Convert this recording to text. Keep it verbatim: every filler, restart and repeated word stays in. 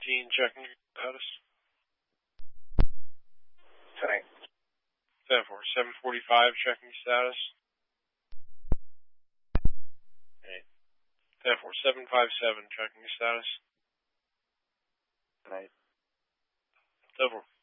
fifteen, checking your status. Sorry. ten four, seven forty-five, checking your status. Right. ten four, seven five seven, checking your status. Right. ten four.